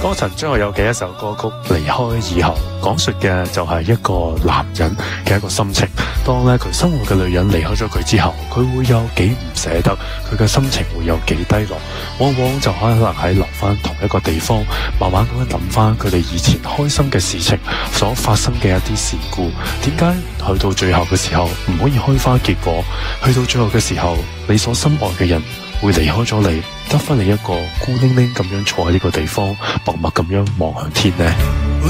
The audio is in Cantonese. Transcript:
歌神張學友嘅一首歌曲《離開以後》，講述嘅就係一個男人嘅一個心情。當咧佢生活嘅女人離開咗佢之後，佢會有幾唔捨得，佢嘅心情會有幾低落。往往就可能喺留翻同一個地方，慢慢咁樣諗翻佢哋以前開心嘅事情，所發生嘅一啲事故。點解去到最後嘅時候唔可以開花結果？去到最後嘅時候，你所深愛嘅人會離開咗你，得翻你一個孤零零咁樣坐喺呢個地方，默默咁樣望向天呢？